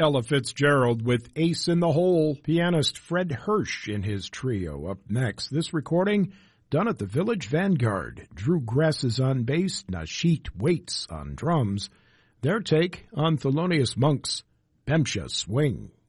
Ella Fitzgerald with Ace in the Hole. Pianist Fred Hirsch in his trio. Up next, this recording done at the Village Vanguard. Drew Gress is on bass, Nasheet Waits on drums. Their take on Thelonious Monk's Bemsha Swing.